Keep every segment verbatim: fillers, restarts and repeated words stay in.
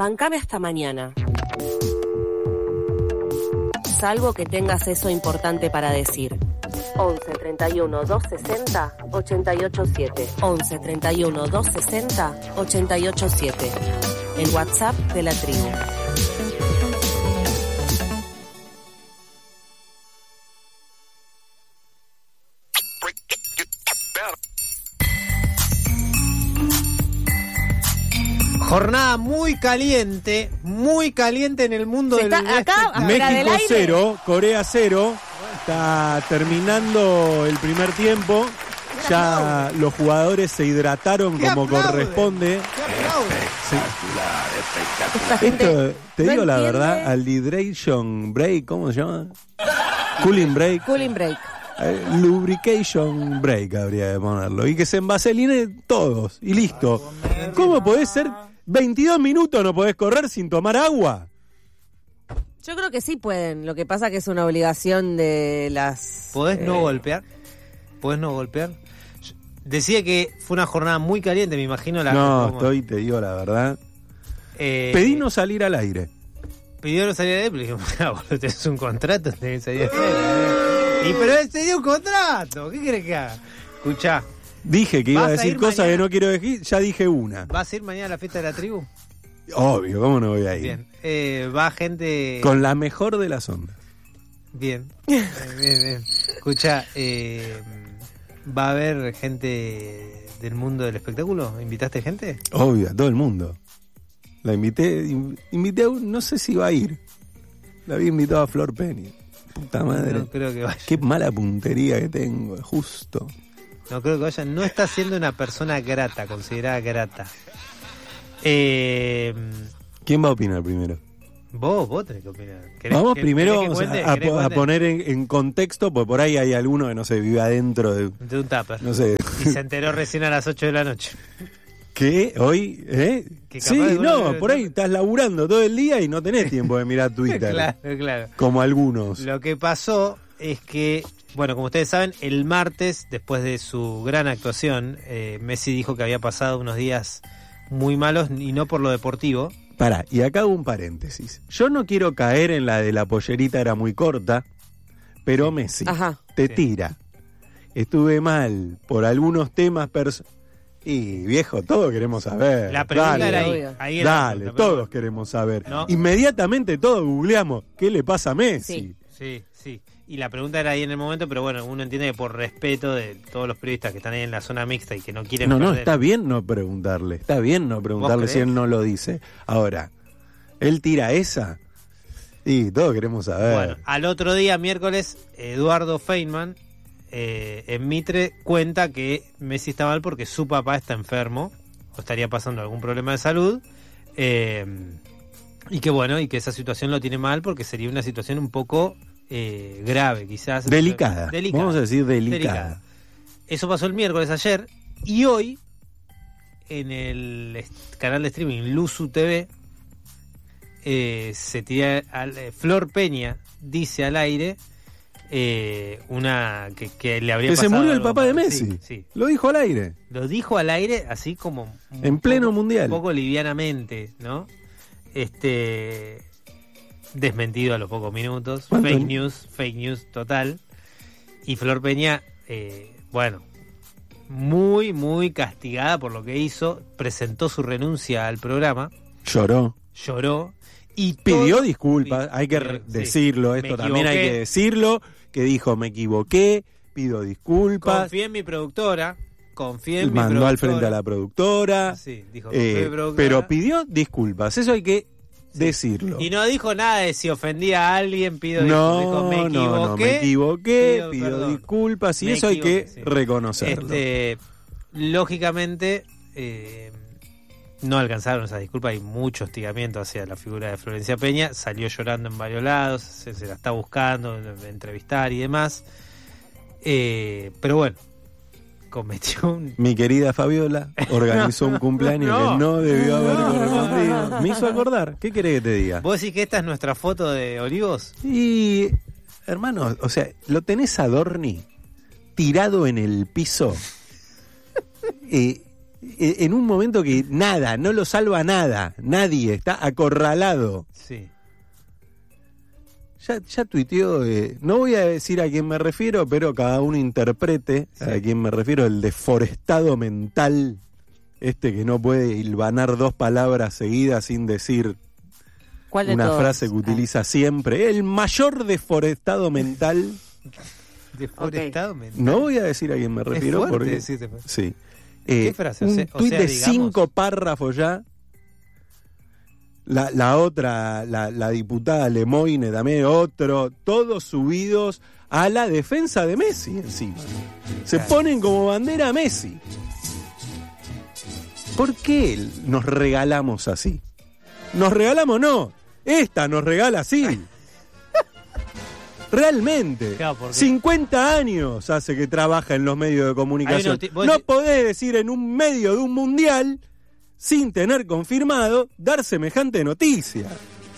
bancame hasta mañana. Salvo que tengas eso importante para decir. once treinta y uno doscientos sesenta ochenta y ocho siete. once treinta y uno doscientos sesenta ochenta y ocho siete. El WhatsApp de la tribu. Jornada muy caliente, muy caliente en el mundo del está acá, México cero, Corea cero. Está terminando el primer tiempo. Ya los jugadores se hidrataron como aplaude? corresponde. Sí. Gente Esto, te no digo la entiende. verdad, al hydration break, ¿cómo se llama? Cooling break. Cooling break. Eh, lubrication break habría de ponerlo. Y que se envaseline todos. Y listo. ¿Cómo podés ser veintidós minutos no podés correr sin tomar agua? Yo creo que sí pueden. Lo que pasa que es una obligación de las... ¿Podés no eh, golpear? ¿Podés no golpear? Decía que fue una jornada muy caliente, me imagino. La No, como- estoy, te digo la verdad. Eh, Pedí no salir al aire. Pidió no salir de él, pero dije, bueno, boludo, tenés un contrato, tenés que salir de él. Y pero él te dio un contrato, ¿qué querés que haga? Escuchá, Dije que iba a ¿Vas a decir ir cosas mañana? que no quiero decir, ya dije una. ¿vas a ir mañana a la fiesta de la tribu? Obvio, ¿cómo no voy a ir? Bien. Eh, va gente... Con la mejor de las ondas. Bien. Eh, bien, bien. Escuchá, eh, ¿va a haber gente del mundo del espectáculo? ¿Invitaste gente? Obvio, a todo el mundo. La invité, in- invité a un, no sé si va a ir. La había invitado a Flor Peña. Puta madre. No creo que vaya. Qué mala puntería que tengo, justo. No creo que vaya. No está siendo una persona grata, considerada grata. Eh, ¿Quién va a opinar primero? vos, vos tenés que opinar. ¿Querés Vamos que- primero querés que vamos a- cuente? a, ¿Querés po- que a cuente? poner en, en contexto, porque por ahí hay alguno que no se vive adentro de, De un tupper. no sé, Y se enteró recién a las ocho de la noche. ¿qué? ¿Hoy? ¿Eh? Que capaz Sí, que no, uno- por ahí estás laburando todo el día y no tenés tiempo de mirar Twitter. Claro, claro. Como algunos. Lo que pasó es que, bueno, como ustedes saben, el martes, después de su gran actuación, eh, Messi dijo que había pasado unos días muy malos y no por lo deportivo. Pará, y acá hago un paréntesis. Yo no quiero caer en la de la pollerita era muy corta, pero Messi Ajá. te Sí. tira. Estuve mal por algunos temas pers- y viejo, todos queremos saber. La pregunta Dale, era ahí. obvio. ahí era la Dale, pregunta, pero- todos queremos saber. No. Inmediatamente todos googleamos qué le pasa a Messi. Sí. Sí, sí. Y la pregunta era ahí en el momento, pero bueno, uno entiende que por respeto de todos los periodistas que están ahí en la zona mixta y que no quieren No, no, perder- está bien no preguntarle. Está bien no preguntarle ¿Vos si creés? él no lo dice. Ahora, él tira esa y todos queremos saber. Bueno, al otro día, miércoles, Eduardo Feynman eh, en Mitre cuenta que Messi está mal porque su papá está enfermo o estaría pasando algún problema de salud eh, y que bueno, y que esa situación lo tiene mal porque sería una situación un poco eh, grave, quizás. Delicada. Delicada. Vamos a decir delicada. Delicada. Eso pasó el miércoles ayer y hoy en el est- canal de streaming Luzu T V eh, se tira al, eh, Flor Peña dice al aire eh, una que, que le habría Que se pasado murió el algo papá de mal. Messi. Sí, sí. Lo dijo al aire. Lo dijo al aire así como un En pleno poco- mundial. un poco livianamente, ¿no? Este desmentido a los pocos minutos, ¿Cuánto? fake news, fake news total. Y Flor Peña, eh, bueno, muy, muy castigada por lo que hizo, presentó su renuncia al programa, Lloró. lloró y Pidió todo- disculpas, pi- hay que pidió- re- sí. decirlo, Me esto también hay equivoqué. que decirlo, que dijo me equivoqué, pido disculpas, Confié en mi productora, confié en mi mandó productora. al frente a la productora, Sí, dijo, confié en eh, mi productora. pero pidió disculpas, eso hay que decirlo. Y no dijo nada de si ofendía a alguien, pido No, disculpas. Dijo, me no, equivoqué. no, me equivoqué, pido pido perdón. disculpas y Me eso hay que equivoqué, sí. reconocerlo. Este, lógicamente, eh, no alcanzaron esas disculpas. Hay mucho hostigamiento hacia la figura de Florencia Peña. Salió llorando en varios lados, se, se la está buscando, entrevistar y demás. Eh, pero bueno, cometió un... Mi querida Fabiola organizó un cumpleaños No. que no debió haber No. correspondido. Me hizo acordar. ¿Qué querés que te diga? ¿Vos decís que esta es nuestra foto de Olivos? Y, hermano, o sea, lo tenés a Dorni tirado en el piso. Eh, en un momento que nada, no lo salva nada, nadie, está acorralado. Sí. Ya, ya tuiteó, eh, no voy a decir a quién me refiero, pero cada uno interprete sí. a quién me refiero, el deforestado mental, este que no puede hilvanar dos palabras seguidas sin decir una todos? frase que utiliza ah. siempre, el mayor deforestado mental. Deforestado okay. mental. No voy a decir a quién me refiero, es porque decirte, sí. ¿Qué Eh, frase? Un o sea, tuit o sea, de digamos, cinco párrafos ya. La, la otra, la, la diputada Lemoine también, otro, todos subidos a la defensa de Messi encima. Se claro. ponen como bandera a Messi. ¿Por qué nos regalamos así? Nos regalamos, no. Esta nos regala así. Realmente. Claro, cincuenta años hace que trabaja en los medios de comunicación. No, no podés decir en un medio de un mundial, sin tener confirmado, dar semejante noticia.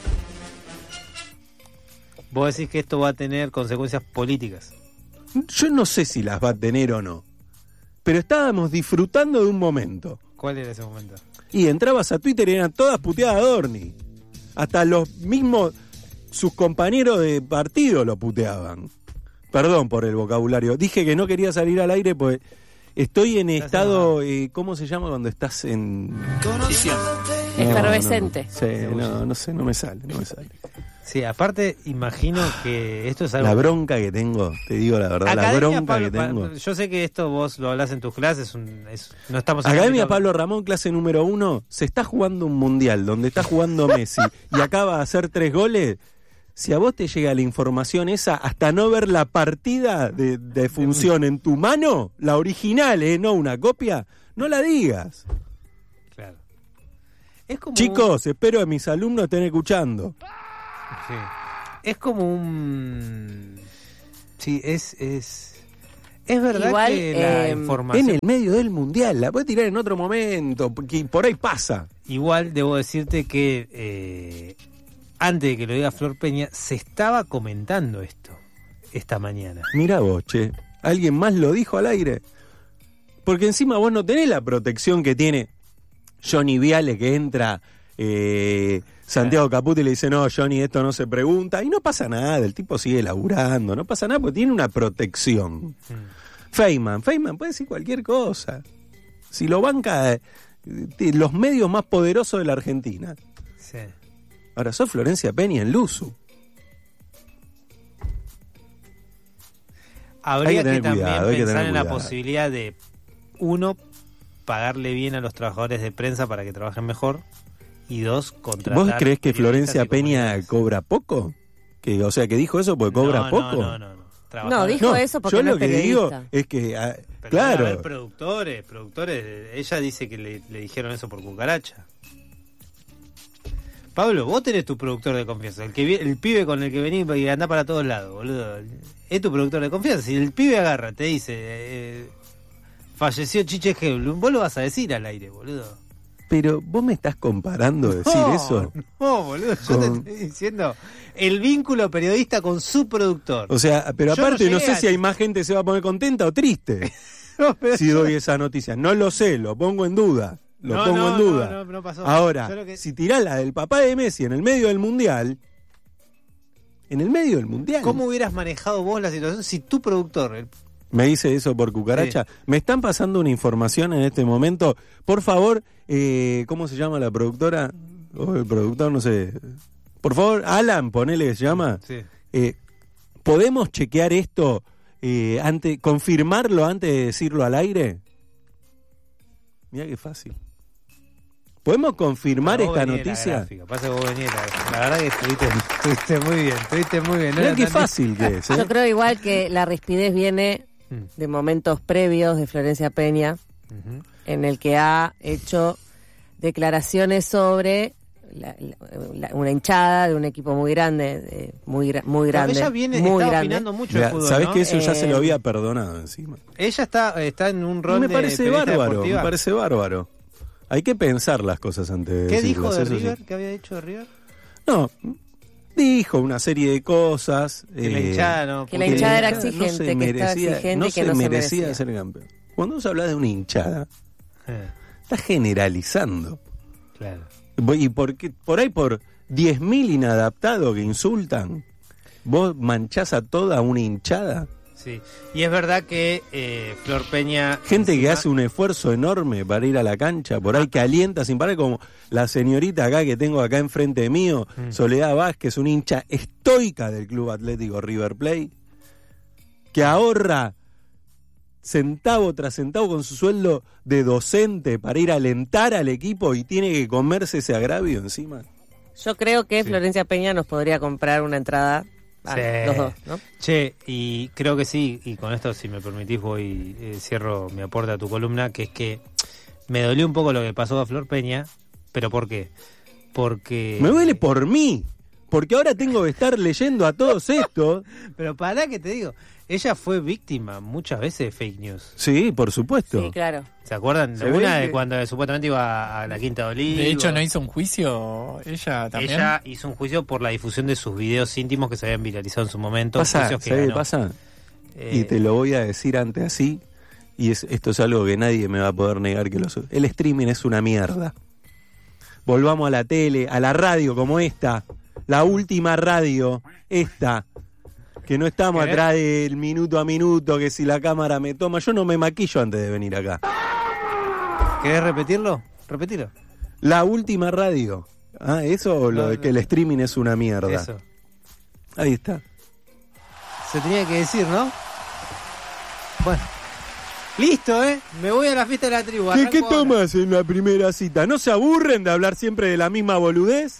Vos decís que esto va a tener consecuencias políticas. Yo no sé si las va a tener o no. Pero estábamos disfrutando de un momento. ¿Cuál era ese momento? Y entrabas a Twitter y eran todas puteadas a Dorni. Hasta los mismos, sus compañeros de partido lo puteaban. Perdón por el vocabulario. Dije que no quería salir al aire porque estoy en estado, eh, ¿cómo se llama cuando estás en... No, efervescente. No, sí, no, no sé, no me sale, no me sale. Sí, aparte, imagino que esto es algo... La bronca que tengo, te digo la verdad, Academia la bronca Pablo, que tengo. Yo sé que esto vos lo hablás en tus clases, un, es, no estamos... Academia Pablo Ramón, clase número uno, se está jugando un mundial donde está jugando Messi y acaba de hacer tres goles. Si a vos te llega la información esa, hasta no ver la partida de, de función en tu mano, la original, ¿eh? No una copia, no la digas. Claro. Es como Chicos, un... espero que mis alumnos estén escuchando. Sí. Es como un... Sí, es... es... Es verdad Igual, que la eh, información... En el medio del mundial, la puedes tirar en otro momento, porque por ahí pasa. Igual debo decirte que... Eh, antes de que lo diga Flor Peña, se estaba comentando esto esta mañana. Mirá vos, che. ¿Alguien más lo dijo al aire? Porque encima vos no tenés la protección que tiene Johnny Viale, que entra eh, Santiago Caputo y le dice, no, Johnny, esto no se pregunta. Y no pasa nada, el tipo sigue laburando, no pasa nada porque tiene una protección. Mm. Feynman, Feynman puede decir cualquier cosa. Si lo banca eh, los medios más poderosos de la Argentina. Sí. Ahora sos Florencia Peña en Luzu. Habría que, que también cuidado, pensar en la posibilidad de, uno, pagarle bien a los trabajadores de prensa para que trabajen mejor, y dos, contratar... ¿Vos creés que Florencia Peña cobra poco? Que, o sea, que dijo eso porque cobra no, poco. No, no, no. No, no dijo no, eso porque yo no lo es que digo periodista. es que, ah, Pero claro. debe haber productores, productores. Ella dice que le, le dijeron eso por cucaracha. Pablo, vos tenés tu productor de confianza, el que el pibe con el que venís y andás para todos lados, boludo. Es tu productor de confianza. Si el pibe agarra, te dice, eh, falleció Chiche Hellblum, vos lo vas a decir al aire, boludo. Pero vos me estás comparando decir no, eso. No, boludo, yo con... te estoy diciendo el vínculo periodista con su productor. O sea, pero yo aparte no, no sé a... si hay más gente que se va a poner contenta o triste no, si yo... doy esa noticia. No lo sé, lo pongo en duda. Lo no, pongo no, en duda. No, no, no pasó. Ahora, que... si tirás la del papá de Messi en el medio del mundial, en el medio del mundial. ¿Cómo hubieras manejado vos la situación si tu productor... El... Me dice eso por cucaracha. Sí. Me están pasando una información en este momento. Por favor, eh, ¿cómo se llama la productora? O el productor, no sé. Por favor, Alan, ponele que se llama. Sí. Eh, ¿Podemos chequear esto, eh, antes, confirmarlo antes de decirlo al aire? Mira qué fácil. ¿Podemos confirmar esta noticia? La Pasa que vos venís, la, la verdad que estuviste, estuviste muy bien, estuviste muy bien. Mira qué fácil que es. ¿eh? Yo creo igual que la rispidez viene de momentos previos de Florencia Peña, uh-huh. en el que ha hecho declaraciones sobre la, la, una hinchada de un equipo muy grande, de, muy muy grande. Pero ella viene, muy está grande. opinando mucho Mira, el fútbol, ¿sabés ¿no? que eso eh, ya se lo había perdonado encima? Ella está, está en un rol me de parece bárbaro, deportiva. me parece bárbaro. Hay que pensar las cosas antes de ¿Qué decirlas, dijo de River? Sí. ¿Qué había dicho de River? No, dijo una serie de cosas. Que eh, la hinchada, no, que la hinchada era exigente, no se que merecía, estaba exigente no y que se no merecía se merecía ser campeón. Cuando se habla de una hinchada, eh. Estás generalizando. Claro. Y por, qué, por ahí por diez mil inadaptados que insultan, vos manchás a toda una hinchada. Sí, y es verdad que eh, Flor Peña... Gente encima... que hace un esfuerzo enorme para ir a la cancha, por ahí que alienta sin parar, como la señorita acá que tengo acá enfrente mío, mm. Soledad Vázquez, una hincha estoica del Club Atlético River Plate, que ahorra centavo tras centavo con su sueldo de docente para ir a alentar al equipo y tiene que comerse ese agravio encima. Yo creo que sí. Florencia Peña nos podría comprar una entrada a sí. los dos, ¿no? Che, y creo que sí, y con esto, si me permitís, voy eh, cierro mi aporte a tu columna, que es que me dolió un poco lo que pasó a Flor Peña, pero ¿por qué? Porque... Me duele por mí, porque ahora tengo que estar leyendo a todos estos. Pero pará que te digo, ella fue víctima muchas veces de fake news. Sí, por supuesto. Sí, claro. ¿Se acuerdan? ¿Se Una ve de que... cuando supuestamente iba a la Quinta de Olivos. De hecho, ¿no hizo un juicio ella también? Ella hizo un juicio por la difusión de sus videos íntimos que se habían viralizado en su momento. Pasa, que ¿sabes qué ganó. pasa? Eh... Y te lo voy a decir antes así, y es, esto es algo que nadie me va a poder negar que lo soy. El streaming es una mierda. Volvamos a la tele, a la radio como esta, la última radio, esta, que no estamos ¿Querés? atrás del minuto a minuto, que si la cámara me toma, yo no me maquillo antes de venir acá. ¿Querés repetirlo? Repetilo. La última radio. Ah, ¿eso o lo No, de no. que el streaming es una mierda? Eso. Ahí está. Se tenía que decir, ¿no? Bueno. Listo, ¿eh? Me voy a la fiesta de la tribu. ¿Qué, ¿qué arranco ahora. tomas en la primera cita? ¿No se aburren de hablar siempre de la misma boludez?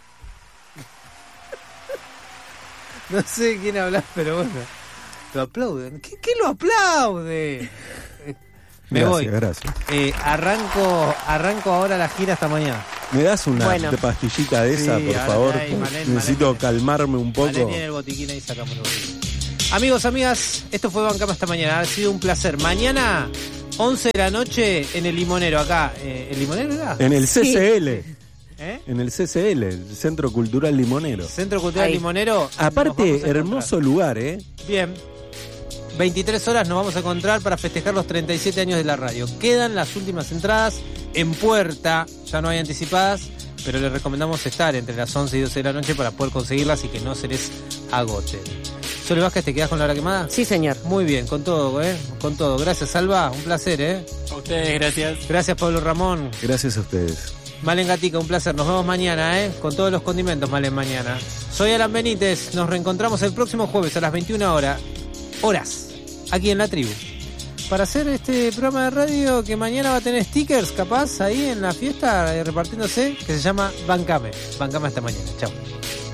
No sé quién habla, pero bueno. Lo aplauden. ¿Qué, qué lo aplaude? Me Gracias, voy. gracias. Eh, arranco, arranco ahora la gira hasta mañana. ¿Me das una Bueno. pastillita de esa, Sí, por ahora favor? trae, Malén, Necesito Malén. calmarme un poco. Vale, tiene el botiquín ahí, sacamos el botiquín. Amigos, amigas, esto fue Bancama esta mañana. Ha sido un placer. Mañana, once de la noche, en el Limonero, acá. Eh, ¿El Limonero era? En el C C L. ¿Eh? En el C C L, el Centro Cultural Limonero. Centro Cultural Ahí. Limonero. nos vamos a Aparte, encontrar. hermoso lugar, ¿eh? Bien. veintitrés horas nos vamos a encontrar para festejar los treinta y siete años de la radio. Quedan las últimas entradas en puerta, ya no hay anticipadas, pero les recomendamos estar entre las once y doce de la noche para poder conseguirlas y que no se les agoten. Sole Vázquez, ¿te quedás con la hora quemada? Sí, señor. Muy bien, con todo, ¿eh? Con todo. Gracias, Salva, un placer, ¿eh? A ustedes, gracias. Gracias, Pablo Ramón. Gracias a ustedes. Malen Gatica, un placer. Nos vemos mañana, ¿eh? Con todos los condimentos, Malen, mañana. Soy Alan Benítez. Nos reencontramos el próximo jueves a las veintiuna horas. Horas. Aquí en La Tribu. Para hacer este programa de radio que mañana va a tener stickers, capaz, ahí en la fiesta, eh, repartiéndose, que se llama Bancame. Bancame hasta mañana. Chao.